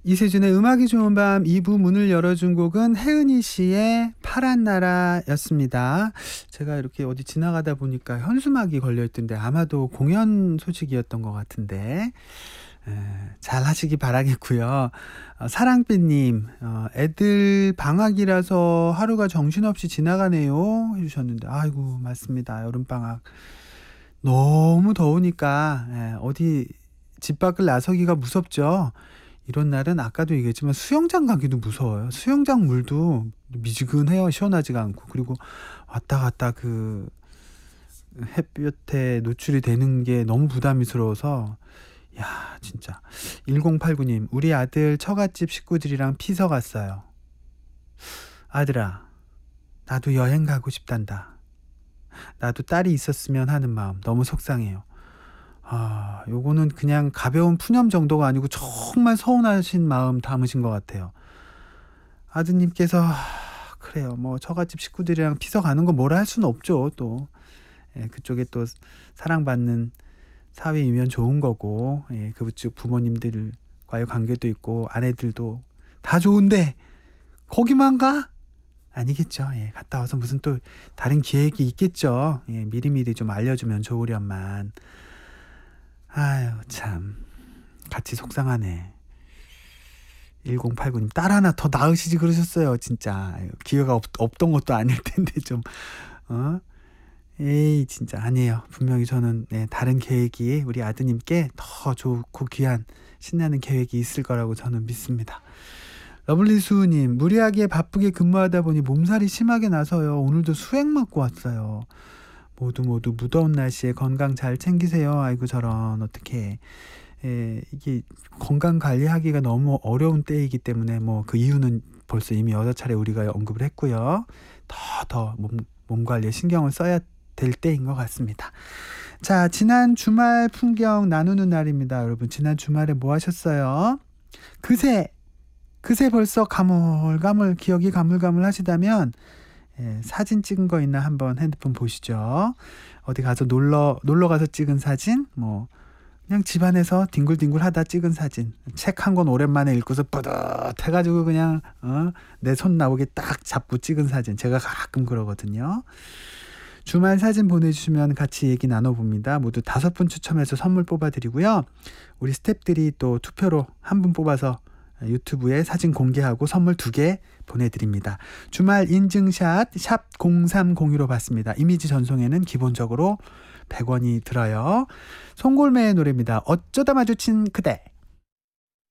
이세준의 음악이 좋은 밤 2부 문을 열어준 곡은 혜은이 씨의 파란 나라였습니다. 제가 이렇게 어디 지나가다 보니까 현수막이 걸려있던데 아마도 공연 소식이었던 것 같은데 잘 하시기 바라겠고요. 사랑빛님, 애들 방학이라서 하루가 정신없이 지나가네요 해주셨는데, 아이고 맞습니다. 여름방학 너무 더우니까 어디 집 밖을 나서기가 무섭죠. 이런 날은 아까도 얘기했지만 수영장 가기도 무서워요. 수영장 물도 미지근해요. 시원하지가 않고. 그리고 왔다 갔다 그 햇볕에 노출이 되는 게 너무 부담스러워서, 야 진짜. 1089님, 우리 아들 처갓집 식구들이랑 피서 갔어요. 아들아, 나도 여행 가고 싶단다. 나도 딸이 있었으면 하는 마음 너무 속상해요. 요거는 그냥 가벼운 푸념 정도가 아니고 정말 서운하신 마음 담으신 것 같아요. 아드님께서 그래요. 뭐 처갓집 식구들이랑 피서 가는 거 뭐라 할 수는 없죠. 또 그쪽에 또 사랑받는 사위이면 좋은 거고, 그쪽 부모님들과의 관계도 있고 아내들도 다 좋은데 거기만 가? 아니겠죠. 갔다 와서 무슨 또 다른 계획이 있겠죠. 미리미리 좀 알려주면 좋으련만. 아유 참 같이 속상하네. 1089님, 딸 하나 더 낳으시지 그러셨어요. 진짜 기회가 없던 것도 아닐 텐데 좀 에이 진짜 아니에요. 분명히 저는 다른 계획이 우리 아드님께 더 좋고 귀한 신나는 계획이 있을 거라고 저는 믿습니다. 러블리수님, 무리하게 바쁘게 근무하다 보니 몸살이 심하게 나서요. 오늘도 수액 맞고 왔어요. 모두 무더운 날씨에 건강 잘 챙기세요. 아이고 저런, 어떡해. 이게 건강 관리하기가 너무 어려운 때이기 때문에 뭐 그 이유는 벌써 이미 여러 차례 우리가 언급을 했고요. 더 몸 관리에 신경을 써야 될 때인 것 같습니다. 자, 지난 주말 풍경 나누는 날입니다. 여러분, 지난 주말에 뭐 하셨어요? 그새 벌써 기억이 가물가물 하시다면 사진 찍은 거 있나 한번 핸드폰 보시죠. 어디 가서 놀러 가서 찍은 사진, 뭐 그냥 집안에서 뒹굴뒹굴 하다 찍은 사진, 책 한 권 오랜만에 읽고서 뿌듯해가지고 그냥 내 손 나오게 딱 잡고 찍은 사진, 제가 가끔 그러거든요. 주말 사진 보내주시면 같이 얘기 나눠봅니다. 모두 5분 추첨해서 선물 뽑아드리고요. 우리 스태프들이 또 투표로 한 분 뽑아서 유튜브에 사진 공개하고 선물 2개 보내드립니다. 주말 인증샷 샵 0302로 받습니다. 이미지 전송에는 기본적으로 100원이 들어요. 송골매의 노래입니다. 어쩌다 마주친 그대.